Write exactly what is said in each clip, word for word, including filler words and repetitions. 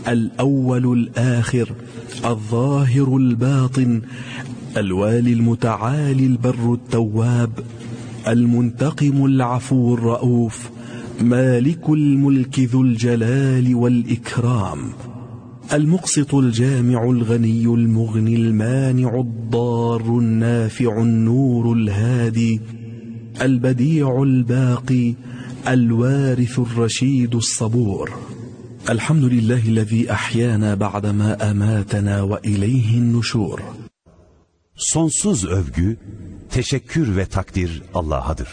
الأول الآخر الظاهر الباطن الوالي المتعالي البر التواب المنتقم العفو الرؤوف مالك الملك ذو الجلال والإكرام المقسط الجامع الغني المغني المانع الضار النافع النور الهادي البديع الباقي الوارث الرشيد الصبور الحمد لله الذي أحيانا بعدما أماتنا وإليه النشور. Sonsuz övgü, teşekkür ve takdir Allah'adır.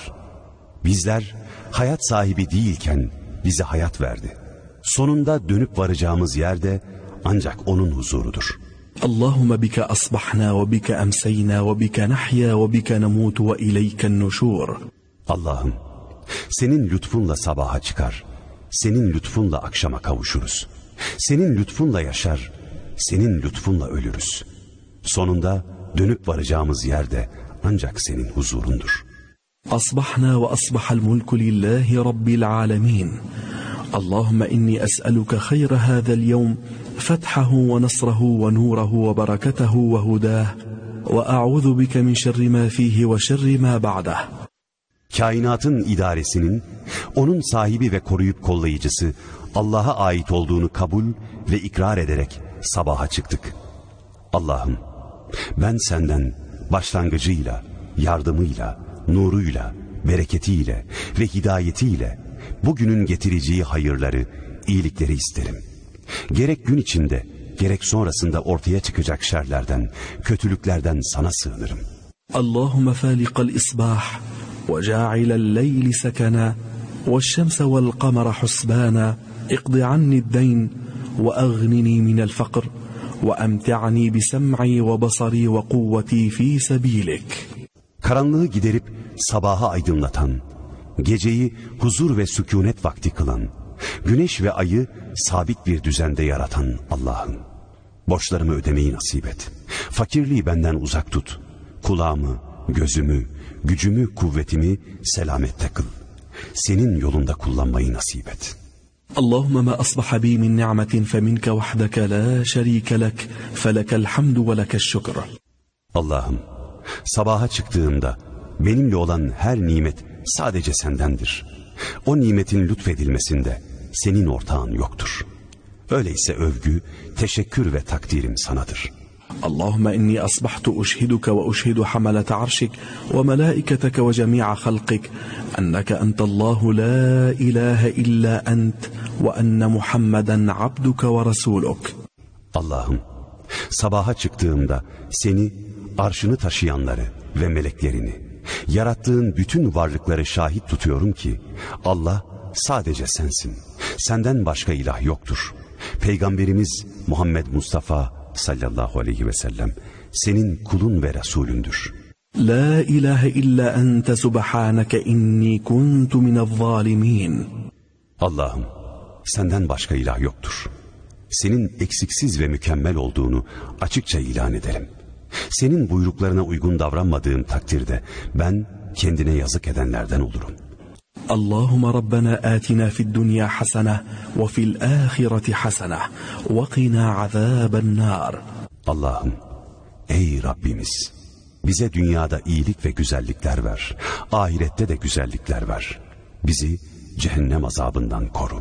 Bizler hayat sahibi değilken bize hayat verdi. Sonunda dönüp varacağımız yerde ancak onun huzurudur. Allahümme bike asbahna ve bike emseyna ve bike nahya ve bike nemutu ve ileyken nuşur. Allah'ım, senin lütfunla sabaha çıkar, senin lütfunla akşama kavuşuruz. Senin lütfunla yaşar, senin lütfunla ölürüz. Sonunda dönüp varacağımız yerde ancak senin huzurundur. Asbahna ve asbahal mulku lillahi rabbil alemin. Allahümme inni es'eluke hayra hâzel yevm fethahu ve nasrahu ve nurehu ve bereketehu ve hudâh ve a'udhu bike min şerri ma fihi ve şerri ma ba'dah. Kainatın idaresinin, onun sahibi ve koruyup kollayıcısı Allah'a ait olduğunu kabul ve ikrar ederek sabaha çıktık. Allah'ım, ben senden başlangıcıyla, yardımıyla, nuruyla, bereketiyle ve hidayetiyle bugünün getireceği hayırları, iyilikleri isterim. Gerek gün içinde, gerek sonrasında ortaya çıkacak şerlerden, kötülüklerden sana sığınırım. Allahümme fâlikal isbah ve câilel leyli sekena ve şemse vel kamera husbana iqdi annid deyn ve aghnini minel fakr ve emti'ni bisem'i ve basari ve kuvveti fî sebîlik. Karanlığı giderip sabaha aydınlatan, geceyi huzur ve sükunet vakti kılan, güneş ve ayı sabit bir düzende yaratan Allah'ım, borçlarımı ödemeyi nasip et. Fakirliği benden uzak tut. Kulağımı, gözümü, gücümü, kuvvetimi selamette kıl. Senin yolunda kullanmayı nasip et. Allahümme ma asbaha bi min ni'metin feminke vahdeke la şerike lek felekel hamdu ve lekeş şükür. Allah'ım, sabaha çıktığımda benimle olan her nimet sadece sendendir. O nimetin lütfedilmesinde senin ortağın yoktur. Öyleyse övgü, teşekkür ve takdirim sanadır. Allahümme inni asbahtu uşhiduke ve uşhidu hamalete arşik ve melaiketeke ve cemi'a halqik enneke entallahu la ilahe illa ent ve enne Muhammeden abduke ve rasuluk. Allah'ım, sabaha çıktığımda seni, arşını taşıyanları ve meleklerini, yarattığın bütün varlıkları şahit tutuyorum ki Allah sadece sensin. Senden başka ilah yoktur. Peygamberimiz Muhammed Mustafa sallallahu aleyhi ve sellem senin kulun ve Resulündür. La ilahe illa ente subhaneke inni kuntu minel zalimin. Allah'ım, senden başka ilah yoktur. Senin eksiksiz ve mükemmel olduğunu açıkça ilan ederim. Senin buyruklarına uygun davranmadığım takdirde ben kendine yazık edenlerden olurum. Allahümme Rabbena atina fid dünya hasene ve fil ahireti hasene ve qina azaben nar. Allah'ım, ey Rabbimiz, bize dünyada iyilik ve güzellikler ver, ahirette de güzellikler ver. Bizi cehennem azabından koru.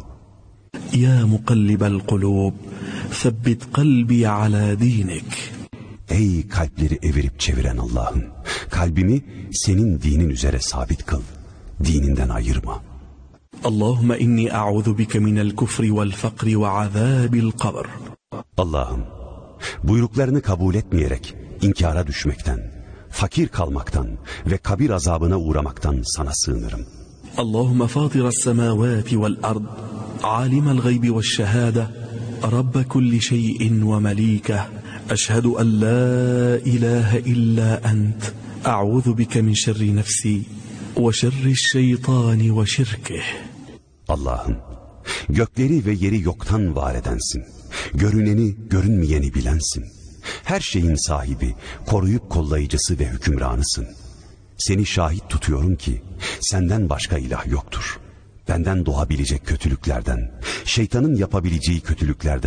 Ya mukallibel kulub, sebbit kalbi ala dinik. Ey kalpleri evirip çeviren Allah'ım, kalbimi senin dinin üzere sabit kıl, dininden ayırma. Allahümme inni a'udhu bike minel kufri vel fakri ve azabil kabr. Allah'ım, buyruklarını kabul etmeyerek inkara düşmekten, fakir kalmaktan ve kabir azabına uğramaktan sana sığınırım. Allahümme fatiras semavati vel ard, alimel gaybi ve şehade, Rabbe kulli şeyin ve melikeh, eşhedü en la ilahe illa ent, a'udhu bike min şerri nefsi ve şerri şeytani ve şirkih. Allah'ım, gökleri ve yeri yoktan var edensin. Görüneni, görünmeyeni bilensin. Her şeyin sahibi, koruyup kollayıcısı ve hükümranısın. Seni şahit tutuyorum ki senden başka ilah yoktur. Benden doğabilecek kötülüklerden, şeytanın yapabileceği kötülüklerden